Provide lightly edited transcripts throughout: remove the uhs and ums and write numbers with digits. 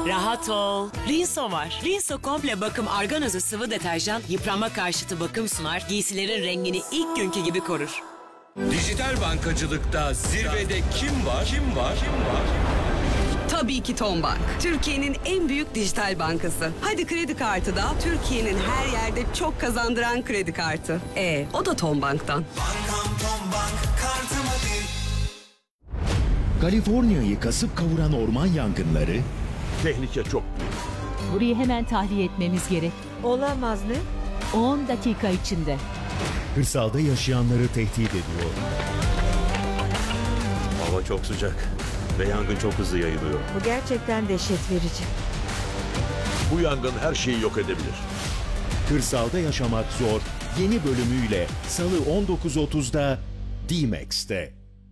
Rahat ol. Rinso var. Rinso komple bakım arganozu sıvı deterjan yıpranma karşıtı bakım sunar. Giysilerin rengini ilk günkü gibi korur. Dijital bankacılıkta zirvede kim var? Kim var? Kim var? Tabii ki Tombank. Türkiye'nin en büyük dijital bankası. Hadi kredi kartı da Türkiye'nin her yerde çok kazandıran kredi kartı. O da Tombank'tan. Bankam Tombank kartım hadi. Kaliforniya'yı kasıp kavuran orman yangınları, Tehlike çok büyük. Burayı hemen tahliye etmemiz gerek. Olamaz ne? 10 dakika içinde. kırsalda yaşayanları tehdit ediyor. Hava çok sıcak ve yangın çok hızlı yayılıyor. Bu gerçekten dehşet verici. Bu yangın her şeyi yok edebilir. Kırsalda yaşamak zor yeni bölümüyle Salı 19.30'da D-Max'te.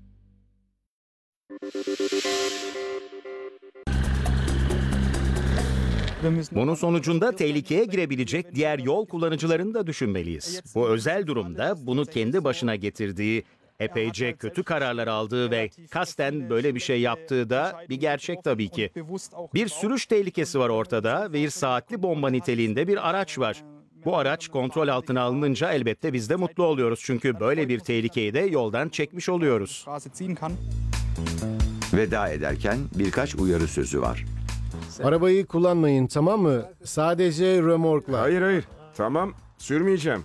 Bunun sonucunda tehlikeye girebilecek diğer yol kullanıcılarını da düşünmeliyiz. Bu özel durumda bunu kendi başına getirdiği, epeyce kötü kararlar aldığı ve kasten böyle bir şey yaptığı da bir gerçek tabii ki. Bir sürüş tehlikesi var ortada ve bir saatli bomba niteliğinde bir araç var. Bu araç kontrol altına alınınca elbette biz de mutlu oluyoruz çünkü böyle bir tehlikeyi de yoldan çekmiş oluyoruz. Veda ederken birkaç uyarı sözü var. Arabayı kullanmayın, tamam mı? Sadece römorkla. Hayır. Tamam. Sürmeyeceğim.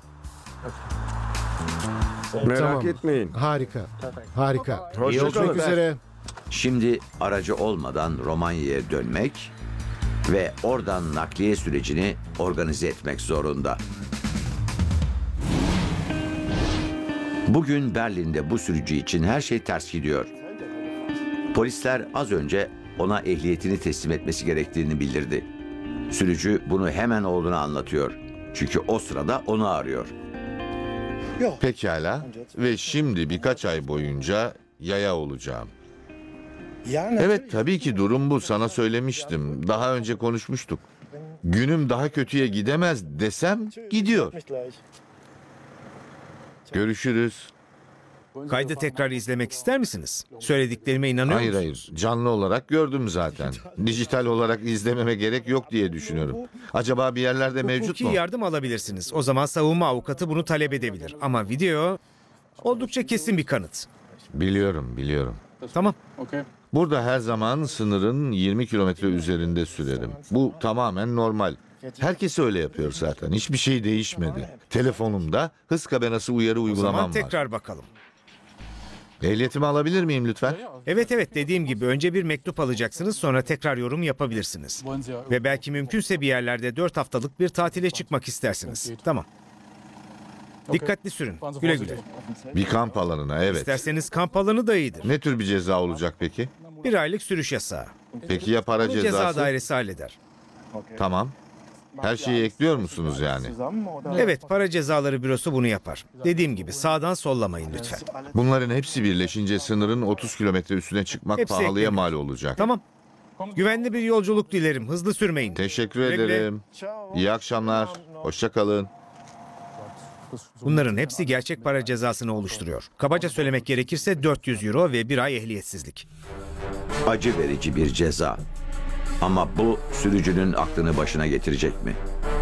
Merak Tamam. etmeyin. Harika. Hoşça Görüşmek kalın. üzere. Şimdi aracı olmadan Romanya'ya dönmek ve oradan nakliye sürecini organize etmek zorunda. Bugün Berlin'de bu sürücü için her şey ters gidiyor. Polisler az önce ona ehliyetini teslim etmesi gerektiğini bildirdi. Sürücü bunu hemen oğluna anlatıyor. Çünkü o sırada onu arıyor. Pekala ve şimdi birkaç ay boyunca yaya olacağım. Evet, tabii ki durum bu, sana söylemiştim. Daha önce konuşmuştuk. Günüm daha kötüye gidemez desem gidiyor. Görüşürüz. Kaydı tekrar izlemek ister misiniz? Söylediklerime inanıyor musunuz? Hayır, canlı olarak gördüm zaten. Dijital olarak izlememe gerek yok diye düşünüyorum. Acaba bir yerlerde mevcut Hukuki mu? yardım alabilirsiniz. O zaman savunma avukatı bunu talep edebilir. Ama video oldukça kesin bir kanıt. Biliyorum. Tamam. Burada her zaman sınırın 20 kilometre üzerinde sürerim. Bu tamamen normal. Herkes öyle yapıyor zaten. Hiçbir şey değişmedi. Telefonumda hız kamerası uyarı O zaman uygulamam var. tekrar bakalım. Ehliyetimi alabilir miyim lütfen? Evet dediğim gibi önce bir mektup alacaksınız sonra tekrar yorum yapabilirsiniz. Ve belki mümkünse bir yerlerde 4 haftalık bir tatile çıkmak istersiniz. Tamam. Dikkatli sürün. Güle güle. Bir kamp alanına, evet. İsterseniz kamp alanı da iyidir. Ne tür bir ceza olacak peki? 1 aylık sürüş yasağı. Peki ya para Bunu ceza cezası? dairesi halleder. Tamam. Her şeyi ekliyor musunuz yani? Evet, para cezaları bürosu bunu yapar. Dediğim gibi sağdan sollamayın lütfen. Bunların hepsi birleşince sınırın 30 kilometre üstüne çıkmak Hepsi pahalıya ekleniyor. mal olacak. Tamam. Güvenli bir yolculuk dilerim. Hızlı sürmeyin. Teşekkür Güle güle. ederim. İyi akşamlar. Hoşça kalın. Bunların hepsi gerçek para cezasını oluşturuyor. Kabaca söylemek gerekirse 400 euro ve 1 ay ehliyetsizlik. Acı verici bir ceza. Ama bu sürücünün aklını başına getirecek mi?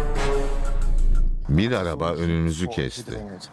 Bir araba önünüzü kesti.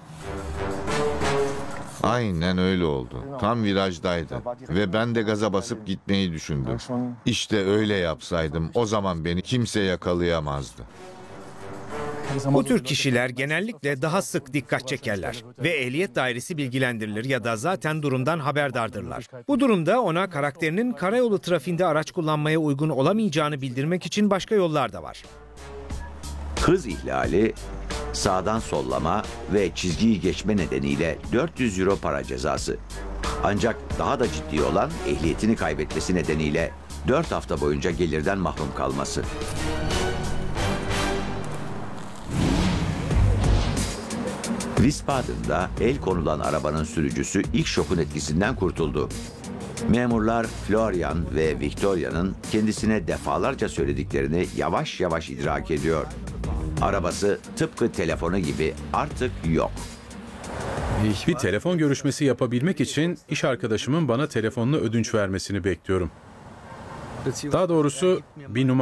Aynen öyle oldu. Tam virajdaydı. Ve ben de gaza basıp gitmeyi düşündüm. İşte öyle yapsaydım o zaman beni kimse yakalayamazdı. Bu tür kişiler genellikle daha sık dikkat çekerler ve ehliyet dairesi bilgilendirilir ya da zaten durumdan haberdardırlar. Bu durumda ona karakterinin karayolu trafiğinde araç kullanmaya uygun olamayacağını bildirmek için başka yollar da var. Hız ihlali, sağdan sollama ve çizgiyi geçme nedeniyle 400 euro para cezası. Ancak daha da ciddi olan ehliyetini kaybetmesi nedeniyle 4 hafta boyunca gelirden mahrum kalması. Wiesbaden'da el konulan arabanın sürücüsü ilk şokun etkisinden kurtuldu. Memurlar Florian ve Victoria'nın kendisine defalarca söylediklerini yavaş yavaş idrak ediyor. Arabası tıpkı telefonu gibi artık yok. Bir telefon görüşmesi yapabilmek için iş arkadaşımın bana telefonunu ödünç vermesini bekliyorum. Daha doğrusu bir numara